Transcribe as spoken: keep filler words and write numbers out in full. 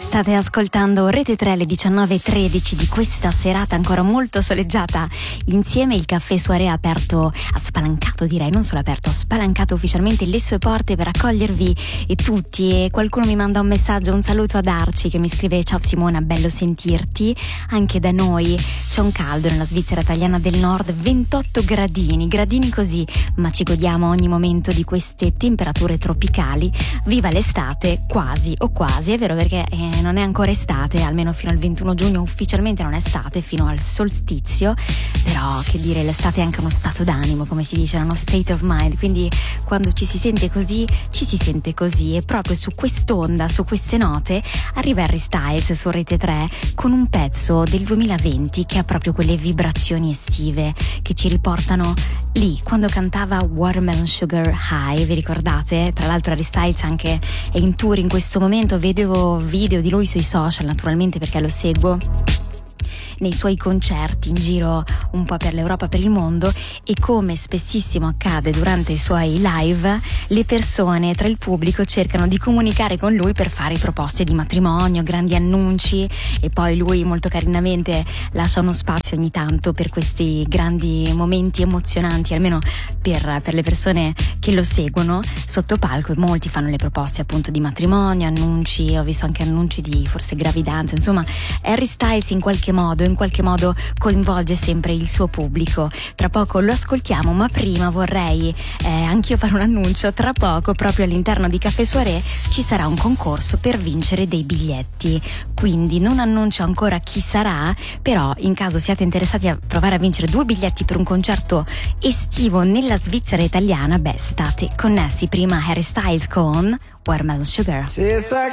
State ascoltando Rete tre alle diciannove e tredici di questa serata ancora molto soleggiata insieme. Il Caffè Soirée ha aperto, ha spalancato direi, non solo aperto, ha spalancato ufficialmente le sue porte per accogliervi e tutti. E qualcuno mi manda un messaggio, un saluto ad Arci che mi scrive: ciao Simona, bello sentirti. Anche da noi c'è un caldo nella Svizzera italiana del nord, ventotto gradini, gradini così, ma ci godiamo ogni momento di queste temperature tropicali. Viva l'estate, quasi o quasi, è vero, perché eh, non è ancora estate, almeno fino al ventuno giugno ufficialmente non è estate, fino al solstizio, però che dire, l'estate è anche uno stato d'animo, come si dice, uno state of mind, quindi quando ci si sente così, ci si sente così. E proprio su quest'onda, su queste note, arriva Harry Styles su Rete tre con un pezzo del duemilaventi che ha proprio quelle vibrazioni estive che ci riportano lì, quando cantava Watermelon Sugar High, vi ricordate? Tra l'altro Harry Styles anche è in tour in questo momento, vedo video di lui sui social naturalmente perché lo seguo, nei suoi concerti in giro un po' per l'Europa, per il mondo, e come spessissimo accade durante i suoi live, le persone tra il pubblico cercano di comunicare con lui per fare proposte di matrimonio, grandi annunci, e poi lui molto carinamente lascia uno spazio ogni tanto per questi grandi momenti emozionanti, almeno per, per le persone che lo seguono sotto palco, e molti fanno le proposte appunto di matrimonio, annunci, ho visto anche annunci di forse gravidanza, insomma Harry Styles in qualche modo in qualche modo coinvolge sempre il suo pubblico. Tra poco lo ascoltiamo, ma prima vorrei eh, anch'io fare un annuncio. Tra poco, proprio all'interno di Caffè Soirée, ci sarà un concorso per vincere dei biglietti, quindi non annuncio ancora chi sarà, però in caso siate interessati a provare a vincere due biglietti per un concerto estivo nella Svizzera italiana, beh, state connessi. Prima Harry Styles con Watermelon Sugar.